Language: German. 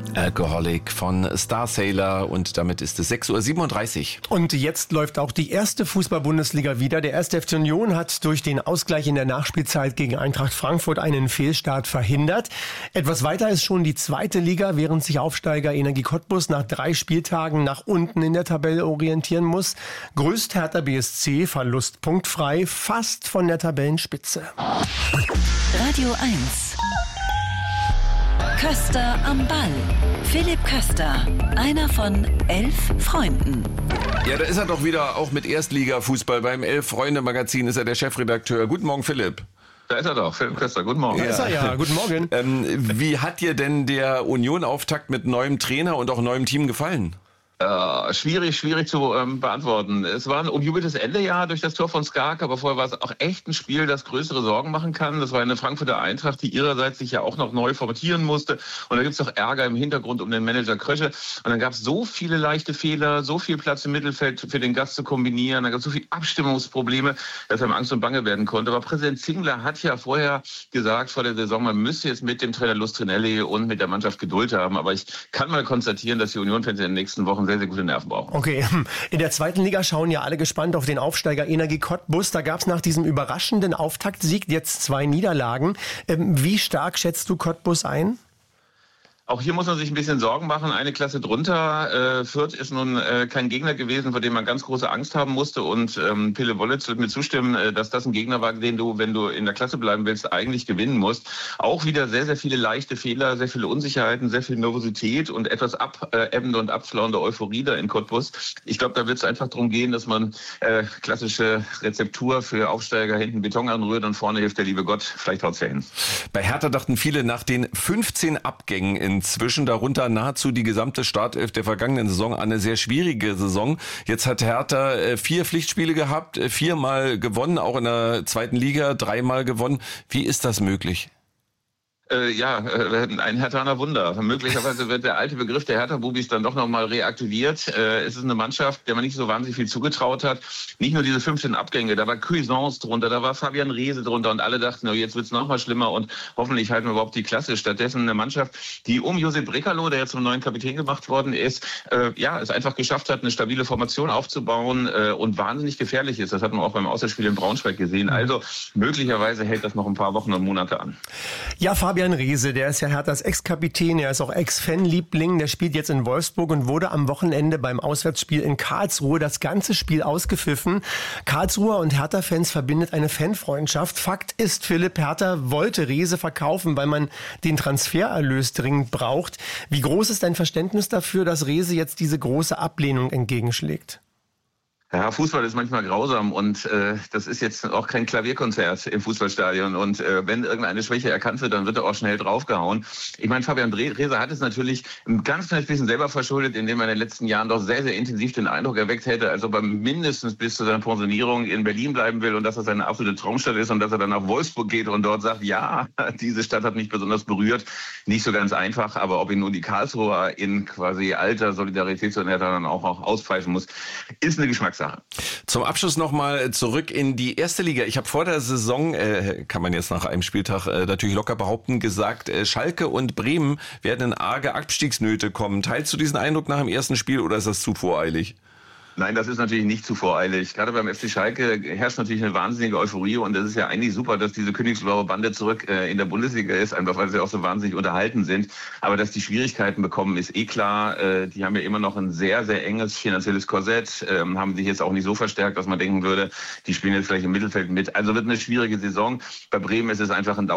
Alcoholic von Starsailor und damit ist es 6:37 Uhr. Und jetzt läuft auch die erste Fußball-Bundesliga wieder. Der 1. FC Union hat durch den Ausgleich in der Nachspielzeit gegen Eintracht Frankfurt einen Fehlstart verhindert. Etwas weiter ist schon die zweite Liga, während sich Aufsteiger Energie Cottbus nach 3 Spieltagen nach unten in der Tabelle orientieren muss. Grüßt Hertha BSC, Verlust punktfrei, fast von der Tabellenspitze. Radio 1. Köster am Ball. Philipp Köster, einer von 11 Freunden. Ja, da ist er doch wieder, auch mit Erstliga-Fußball. Beim 11-Freunde-Magazin ist er der Chefredakteur. Guten Morgen, Philipp. Da ist er doch, Philipp Köster. Guten Morgen. Da ist er ja. Guten Morgen. Wie hat dir denn der Union-Auftakt mit neuem Trainer und auch neuem Team gefallen? Schwierig zu beantworten. Es war ein umjubeltes Ende, ja, durch das Tor von Skark, aber vorher war es auch echt ein Spiel, das größere Sorgen machen kann. Das war eine Frankfurter Eintracht, die ihrerseits sich ja auch noch neu formatieren musste. Und da gibt es doch Ärger im Hintergrund um den Manager Krösche. Und dann gab es so viele leichte Fehler, so viel Platz im Mittelfeld für den Gast zu kombinieren. Dann gab es so viele Abstimmungsprobleme, dass einem Angst und Bange werden konnte. Aber Präsident Zingler hat ja vorher gesagt, vor der Saison, man müsste jetzt mit dem Trainer Lustrinelli und mit der Mannschaft Geduld haben. Aber ich kann mal konstatieren, dass die Union-Fans in den nächsten Wochen sehr, sehr gute Nerven brauchen. Okay, in der zweiten Liga schauen ja alle gespannt auf den Aufsteiger Energie Cottbus. Da gab es nach diesem überraschenden Auftaktsieg jetzt 2 Niederlagen. Wie stark schätzt du Cottbus ein? Auch hier muss man sich ein bisschen Sorgen machen. Eine Klasse drunter. Fürth ist nun kein Gegner gewesen, vor dem man ganz große Angst haben musste. Und Pille Wollitz wird mir zustimmen, dass das ein Gegner war, den du, wenn du in der Klasse bleiben willst, eigentlich gewinnen musst. Auch wieder sehr, sehr viele leichte Fehler, sehr viele Unsicherheiten, sehr viel Nervosität und etwas abebbende und abflauende Euphorie da in Cottbus. Ich glaube, da wird es einfach darum gehen, dass man klassische Rezeptur für Aufsteiger hinten Beton anrührt und vorne hilft der liebe Gott. Vielleicht haut's ja hin. Bei Hertha dachten viele nach den 15 Abgängen inzwischen, darunter nahezu die gesamte Startelf der vergangenen Saison, eine sehr schwierige Saison. Jetzt hat Hertha 4 Pflichtspiele gehabt, 4-mal gewonnen, auch in der zweiten Liga 3-mal gewonnen. Wie ist das möglich? Ein Herthaner Wunder. Möglicherweise wird der alte Begriff der Hertha-Bubis dann doch nochmal reaktiviert. Es ist eine Mannschaft, der man nicht so wahnsinnig viel zugetraut hat. Nicht nur diese 15 Abgänge, da war Cuisance drunter, da war Fabian Reese drunter und alle dachten, jetzt wird's nochmal schlimmer und hoffentlich halten wir überhaupt die Klasse. Stattdessen eine Mannschaft, die um Josep Brekalo, der jetzt zum neuen Kapitän gemacht worden ist, es einfach geschafft hat, eine stabile Formation aufzubauen und wahnsinnig gefährlich ist. Das hat man auch beim Auswärtsspiel in Braunschweig gesehen. Also möglicherweise hält das noch ein paar Wochen und Monate an. Ja, Fabian Reese, der ist ja Herthas Ex-Kapitän, er ist auch Ex-Fanliebling, der spielt jetzt in Wolfsburg und wurde am Wochenende beim Auswärtsspiel in Karlsruhe das ganze Spiel ausgepfiffen. Karlsruher und Hertha-Fans verbindet eine Fanfreundschaft. Fakt ist, Philipp, Hertha wollte Reese verkaufen, weil man den Transfererlös dringend braucht. Wie groß ist dein Verständnis dafür, dass Reese jetzt diese große Ablehnung entgegenschlägt? Ja, Fußball ist manchmal grausam und das ist jetzt auch kein Klavierkonzert im Fußballstadion und wenn irgendeine Schwäche erkannt wird, dann wird er auch schnell draufgehauen. Ich meine, Fabian Reese hat es natürlich ein ganz kleines bisschen selber verschuldet, indem er in den letzten Jahren doch sehr, sehr intensiv den Eindruck erweckt hätte, als ob er mindestens bis zu seiner Pensionierung in Berlin bleiben will und dass das seine absolute Traumstadt ist und dass er dann nach Wolfsburg geht und dort sagt, ja, diese Stadt hat mich besonders berührt. Nicht so ganz einfach, aber ob ihn nun die Karlsruher in quasi alter Solidarität zu Hertha dann auch auspfeifen muss, ist eine Geschmackssache. Zum Abschluss nochmal zurück in die erste Liga. Ich habe vor der Saison, kann man jetzt nach einem Spieltag natürlich locker behaupten, gesagt, Schalke und Bremen werden in arge Abstiegsnöte kommen. Teilst du diesen Eindruck nach dem ersten Spiel oder ist das zu voreilig? Nein, das ist natürlich nicht zu voreilig. Gerade beim FC Schalke herrscht natürlich eine wahnsinnige Euphorie und es ist ja eigentlich super, dass diese königsblaue Bande zurück in der Bundesliga ist, einfach weil sie auch so wahnsinnig unterhalten sind. Aber dass die Schwierigkeiten bekommen, ist klar. Die haben ja immer noch ein sehr, sehr enges finanzielles Korsett, haben sich jetzt auch nicht so verstärkt, dass man denken würde, die spielen jetzt vielleicht im Mittelfeld mit. Also wird eine schwierige Saison. Bei Bremen ist es einfach ein